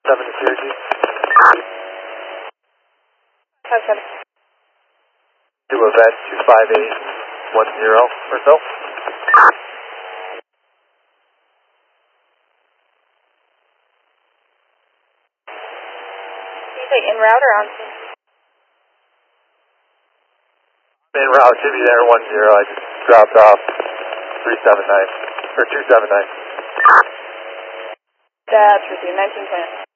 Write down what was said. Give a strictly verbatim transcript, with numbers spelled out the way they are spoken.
seven to Q G. Five seven. Do event two five eight one zero or so. You say en route or on scene? En route, should be there one zero. I just dropped off three seven nine or two seven nine. That's received, nineteen twenty.